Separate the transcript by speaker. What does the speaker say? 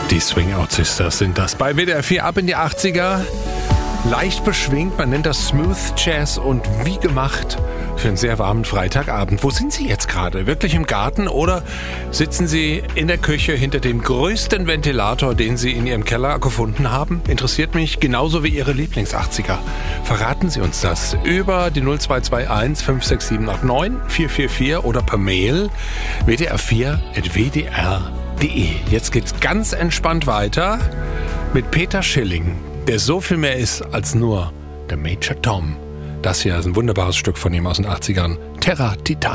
Speaker 1: Die Swing Out Sisters sind das. Bei WDR 4 ab in die 80er. Leicht beschwingt, man nennt das Smooth Jazz und wie gemacht für einen sehr warmen Freitagabend. Wo sind Sie jetzt gerade? Wirklich im Garten oder sitzen Sie in der Küche hinter dem größten Ventilator, den Sie in Ihrem Keller gefunden haben? Interessiert mich genauso wie Ihre Lieblings-80er. Verraten Sie uns das über die 0221 56789 444 oder per Mail wdr4@wdr.de. Jetzt geht's ganz entspannt weiter mit Peter Schilling, der so viel mehr ist als nur der Major Tom. Das hier ist ein wunderbares Stück von ihm aus den 80ern. Terra Titania.